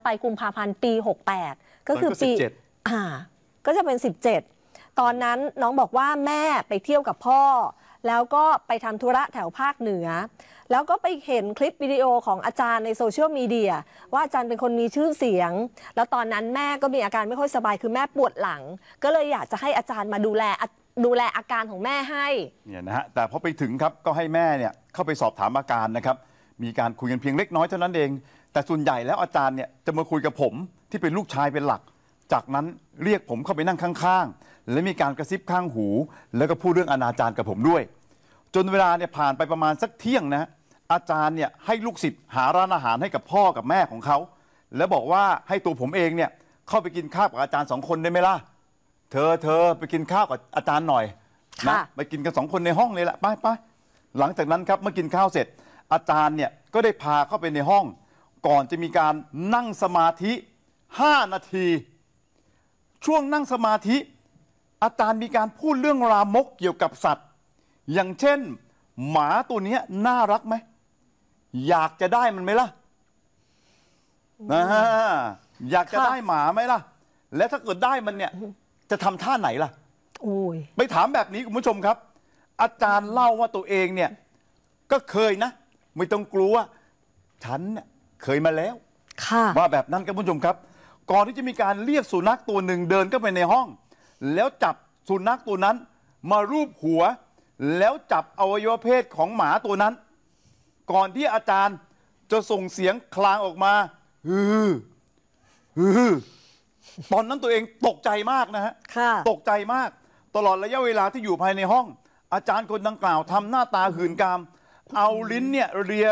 ไปกุมภาพันธ์ปี68ก็คือปีก็จะเป็น17ตอนนั้นน้องบอกว่าแม่ไปเที่ยวกับพ่อแล้วก็ไปทำธุระแถวภาคเหนือแล้วก็ไปเห็นคลิปวิดีโอของอาจารย์ในโซเชียลมีเดียว่าอาจารย์เป็นคนมีชื่อเสียงแล้วตอนนั้นแม่ก็มีอาการไม่ค่อยสบายคือแม่ปวดหลังก็เลยอยากจะให้อาจารย์มาดูแลอาการของแม่ให้เนี่ยนะฮะแต่พอไปถึงครับก็ให้แม่เนี่ยเข้าไปสอบถามอาการนะครับมีการคุยกันเพียงเล็กน้อยเท่านั้นเองแต่ส่วนใหญ่แล้วอาจารย์เนี่ยจะมาคุยกับผมที่เป็นลูกชายเป็นหลักจากนั้นเรียกผมเข้าไปนั่งข้างๆและมีการกระซิบข้างหูแล้วก็พูดเรื่องอนาจารกับผมด้วยจนเวลาเนี่ยผ่านไปประมาณสักเที่ยงนะอาจารย์เนี่ยให้ลูกศิษย์หาร้านอาหารให้กับพ่อกับแม่ของเขาแล้วบอกว่าให้ตัวผมเองเนี่ยเข้าไปกินข้าวกับอาจารย์2 คนได้ไหมล่ะเธอไปกินข้าวกับอาจารย์หน่อยนะไปกินกัน2 คนในห้องเลยแหละไปหลังจากนั้นครับเมื่อกินข้าวเสร็จอาจารย์เนี่ยก็ได้พาเข้าไปในห้องก่อนจะมีการนั่งสมาธิ5 นาทีช่วงนั่งสมาธิอาจารย์มีการพูดเรื่องรามกเกี่ยวกับสัตว์อย่างเช่นหมาตัวนี้น่ารักไหมอยากจะได้มันไหมล่ะอยากจะได้หมาไหมล่ะและถ้าเกิดได้มันเนี่ยจะทำท่าไหนล่ะไปถามแบบนี้คุณผู้ชมครับอาจารย์เล่าว่าตัวเองเนี่ยก็เคยนะไม่ต้องกลัวฉันเนี่ยเคยมาแล้วว่าแบบนั้นครับคุณผู้ชมครับก่อนที่จะมีการเรียกสุนัขตัวหนึ่งเดินเข้าไปในห้องแล้วจับสุนัขตัวนั้นมารูปหัวแล้วจับอวัยวะเพศของหมาตัวนั้นก่อนที่อาจารย์จะส่งเสียงคลางออกมาตอนนั้นตัวเองตกใจมากนะฮะตกใจมากตลอดระยะเวลาที่อยู่ภายในห้องอาจารย์คนดังกล่าวทำหน้าตาหื่นกามเอาลิ้นเนี่ยเลีย